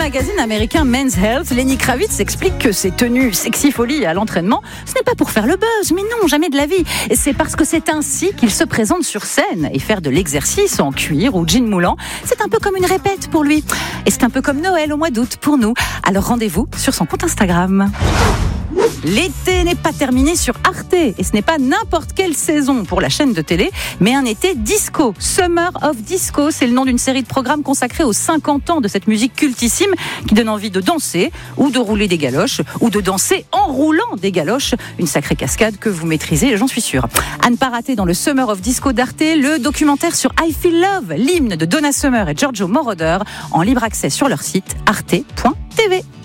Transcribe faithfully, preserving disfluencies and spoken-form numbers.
magazine américain Men's Health, Lenny Kravitz explique que ses tenues sexy folie à l'entraînement, ce n'est pas pour faire le buzz, mais non, jamais de la vie. Et c'est parce que c'est ainsi qu'il se présente sur scène. Et faire de l'exercice en cuir ou jean moulant, c'est un peu comme une répète pour lui. Et c'est un peu comme Noël au mois d'août pour nous. Alors rendez-vous sur son compte Instagram. L'été n'est pas terminé sur Arte et ce n'est pas n'importe quelle saison pour la chaîne de télé, mais un été disco. Summer of Disco, c'est le nom d'une série de programmes consacrés aux cinquante ans de cette musique cultissime qui donne envie de danser ou de rouler des galoches ou de danser en roulant des galoches. Une sacrée cascade que vous maîtrisez, j'en suis sûre. À ne pas rater dans le Summer of Disco d'Arte, le documentaire sur I Feel Love, l'hymne de Donna Summer et Giorgio Moroder, en libre accès sur leur site arte point t v.